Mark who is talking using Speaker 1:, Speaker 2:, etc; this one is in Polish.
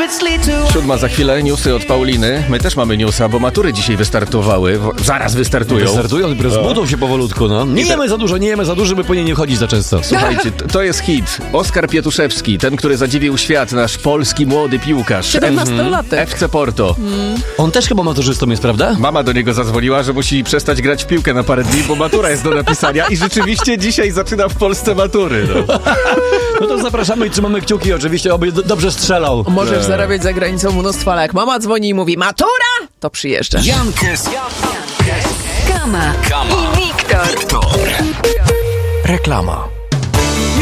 Speaker 1: 7 za chwilę, newsy od Pauliny. My też mamy newsa, bo matury dzisiaj wystartowały. Zaraz wystartują.
Speaker 2: Wystartują, dopiero zbudzą się powolutku, no. Nie jemy za dużo, by po niej nie wchodzić za często.
Speaker 1: Słuchajcie, to jest hit. Oskar Pietuszewski, ten, który zadziwił świat, nasz polski młody piłkarz.
Speaker 3: 17-latek.
Speaker 1: FC Porto.
Speaker 2: On też chyba maturzystą jest, prawda?
Speaker 1: Mama do niego zadzwoniła, że musi przestać grać w piłkę na parę dni, bo matura jest do napisania i rzeczywiście dzisiaj zaczyna w Polsce matury.
Speaker 2: No to zapraszamy i trzymamy kciuki oczywiście, oby dobrze strzelał.
Speaker 3: Możesz zarabiać za granicą mnóstwo, ale jak mama dzwoni i mówi matura, to przyjeżdża.
Speaker 4: Jankes, Kama i Wiktor. Reklama.